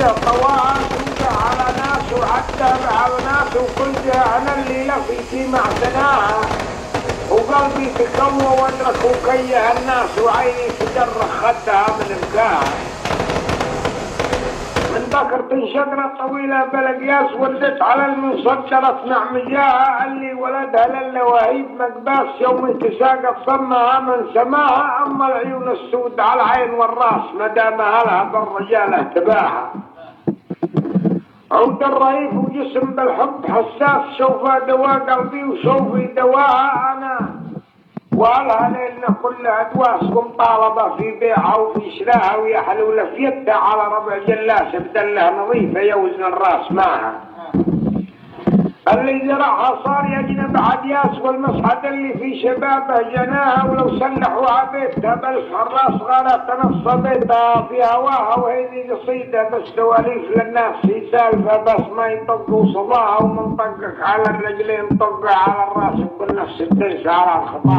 طواها توقع على ناس وعدها على ناس وكل أنا اللي لفيتي معتناها وقلبي تكوى وادرك وكيه الناس وعيني تجرخ خدها من بكاها من ذكرت شجرة طويلة بلقياس ولدت على المصدرة نعمجاها اللي ولدها للوهيب مقباس يوم تساقط صمها من سماها أما العيون السود على العين والراس مدامها لها بالرجال اهتباها عود الرهيف وجسم بالحب حساس شوفها دواء قلبي وشوفي دواها أنا وقالها ليلنا كلها دواسكم طالبة في بيعها وفي شراها ويا حلولة في يدها على ربع جلاس بدلها نظيفة يوزن الراس معها اللي زرعها صار يجنب عدياس والمصحد اللي في شبابه جناها ولو سلحوا عبيتها بل حراس غارة تنص بيتها في هواها وهذه قصيدة بس دواليف للناس في سالفة بس ما يطقوا صلاها ومن طقك على الرجلين طق على الراس وكل نفس الدنس على الخطا